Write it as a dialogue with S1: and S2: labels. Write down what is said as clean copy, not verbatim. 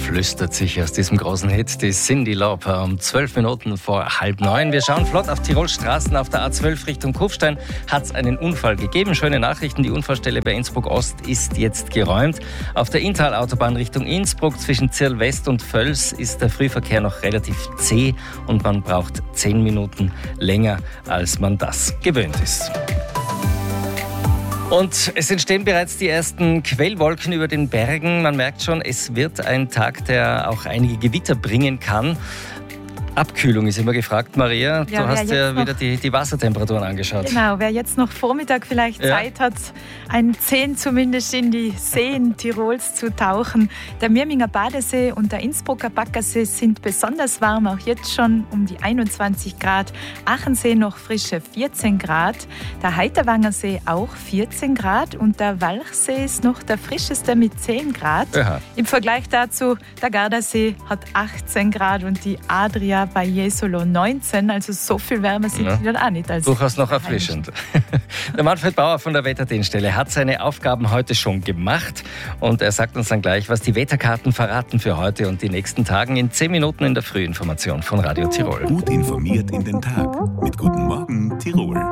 S1: flüstert sich aus diesem großen Hit die Cyndi Lauper um 12 Minuten vor 8:30. Wir schauen flott auf Tirol Straßen. Auf der A12 Richtung Kufstein hat es einen Unfall gegeben. Schöne Nachrichten, die Unfallstelle bei Innsbruck Ost ist jetzt geräumt. Auf der Inntal-Autobahn Richtung Innsbruck zwischen Zirl West und Völs ist der Frühverkehr noch relativ zäh und man braucht 10 Minuten länger, als man das gewöhnt ist. Und es entstehen bereits die ersten Quellwolken über den Bergen. Man merkt schon, es wird ein Tag, der auch einige Gewitter bringen kann. Abkühlung ist immer gefragt, Maria. Du hast ja wieder die Wassertemperaturen angeschaut.
S2: Genau, wer jetzt noch Vormittag vielleicht Zeit hat, ein Zehn zumindest in die Seen Tirols zu tauchen. Der Mirminger Badesee und der Innsbrucker Baggersee sind besonders warm, auch jetzt schon um die 21 Grad. Achensee noch frische 14 Grad. Der Heiterwanger See auch 14 Grad und der Walchsee ist noch der frischeste mit 10 Grad.
S1: Aha.
S2: Im Vergleich dazu, der Gardasee hat 18 Grad und die Adria bei Jesolo 19, also so viel wärmer sind die dann auch nicht. Als
S1: durchaus noch erfrischend. Der Manfred Bauer von der Wetterdienststelle hat seine Aufgaben heute schon gemacht und er sagt uns dann gleich, was die Wetterkarten verraten für heute und die nächsten Tagen in 10 Minuten in der Frühinformation von Radio Tirol.
S3: Gut informiert in den Tag mit Guten Morgen Tirol.